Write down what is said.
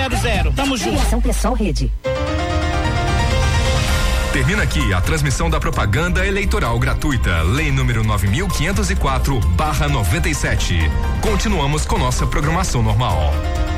3200. Tamo junto. Ação Pessoal Rede. Termina aqui a transmissão da propaganda eleitoral gratuita, Lei número 9.504/97. Continuamos com nossa programação normal.